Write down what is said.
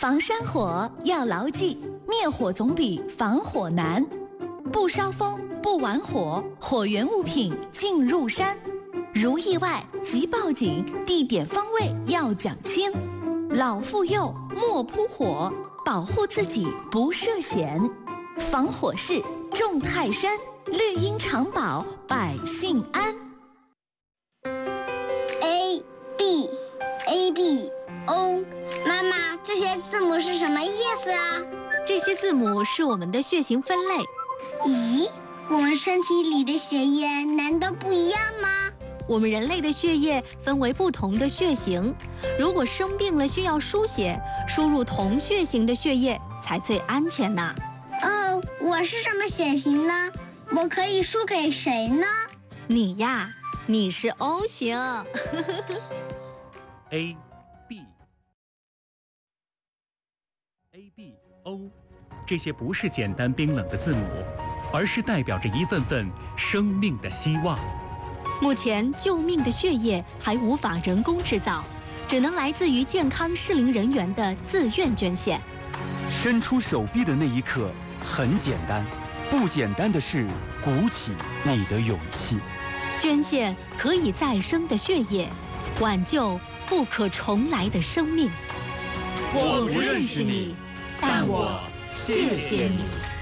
防山火要牢记，灭火总比防火难。不烧风，不玩火，火源物品进入山。如意外即报警，地点方位要讲清。老妇幼莫扑火，保护自己不涉险。防火势重泰山，绿荫长保百姓安。 A B A B O， 妈妈，这些字母是什么意思啊？ 这些字母是我们的血型分类。 咦，我们身体里的血液难道不一样吗？ 我们人类的血液分为不同的血型，如果生病了需要输血，输入同血型的血液才最安全呢。 哦，我是什么血型呢？我可以输给谁呢？ 你呀，你是 O 型。 A B A B O， 这些不是简单冰冷的字母，而是代表着一份份生命的希望。 目前救命的血液还无法人工制造，只能来自于健康适龄人员的自愿捐献。 伸出手臂的那一刻很简单，不简单的是鼓起你的勇气。 捐献可以再生的血液，挽救不可重来的生命。 我不认识你，但我谢谢你。